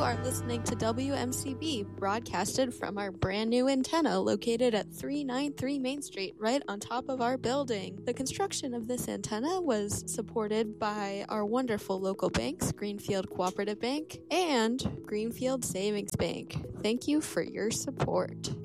are listening to WMCB, broadcasted from our brand new antenna located at 393 Main Street, right on top of our building. The construction of this antenna was supported by our wonderful local banks, Greenfield Cooperative Bank and Greenfield Savings Bank. Thank you for your support.